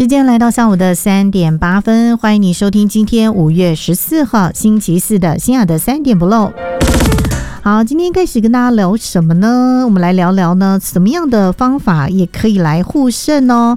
时间来到下午的3:08，欢迎你收听今天5月14号星期四的新雅的3点不漏。好，今天开始跟大家聊什么呢？我们来聊聊呢，怎么样的方法也可以来护肾哦。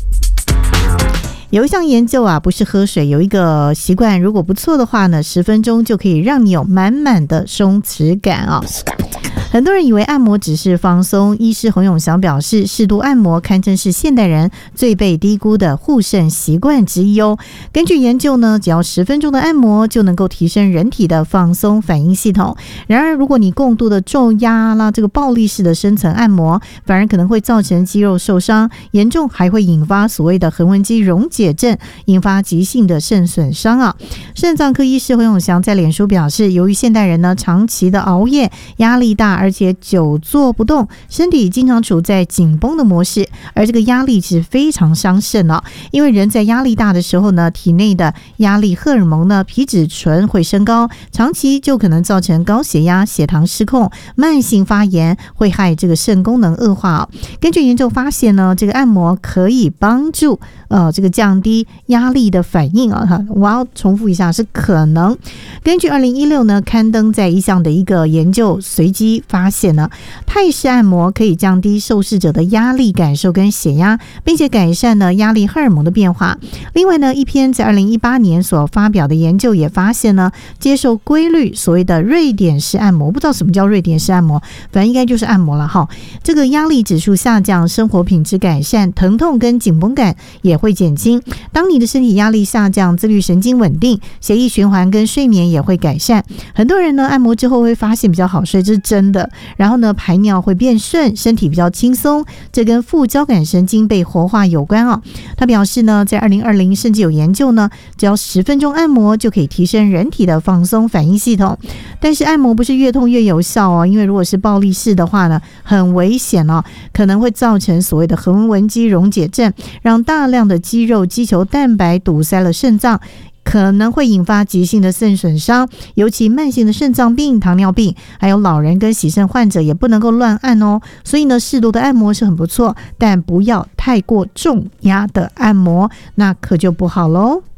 有一项研究啊，不是喝水，有一个习惯，如果不错的话呢，10分钟就可以让你有满满的松弛感啊。很多人以为按摩只是放松，医师洪永祥表示，适度按摩堪称是现代人最被低估的护肾习惯之一哦。根据研究呢，只要10分钟的按摩就能够提升人体的放松反应系统。然而，如果你过度的重压啦，这个暴力式的深层按摩，反而可能会造成肌肉受伤，严重还会引发所谓的横纹肌溶解症，引发急性的肾损伤啊。肾脏科医师洪永祥在脸书表示，由于现代人呢长期的熬夜、压力大，而且久坐不动，身体经常处在紧绷的模式，而这个压力是非常伤肾哦。因为人在压力大的时候呢，体内的压力荷尔蒙呢皮质醇会升高，长期就可能造成高血压、血糖失控、慢性发炎，会害这个肾功能恶化哦。根据研究发现呢，这个按摩可以帮助这个降低压力的反应啊。我要重复一下，是可能。根据2016呢刊登在一项的一个研究随机发现呢，泰式按摩可以降低受试者的压力感受跟血压，并且改善呢压力荷尔蒙的变化。另外呢，一篇在2018年所发表的研究也发现呢，接受规律所谓的瑞典式按摩，不知道什么叫瑞典式按摩，反正应该就是按摩了哈。这个压力指数下降，生活品质改善，疼痛跟紧绷感也会减轻。当你的身体压力下降，自律神经稳定，血液循环跟睡眠也会改善。很多人呢按摩之后会发现比较好睡，这是真的。然后呢，排尿会变顺，身体比较轻松，这跟副交感神经被活化有关哦。他表示呢，在2020甚至有研究呢，只要10分钟按摩就可以提升人体的放松反应系统。但是按摩不是越痛越有效哦，因为如果是暴力式的话呢，很危险哦，可能会造成所谓的横纹肌溶解症，让大量的肌肉、肌球蛋白堵塞了肾脏，可能会引发急性的肾损伤，尤其慢性的肾脏病、糖尿病，还有老人跟洗肾患者也不能够乱按哦。所以呢，适度的按摩是很不错，但不要太过重压的按摩，那可就不好咯。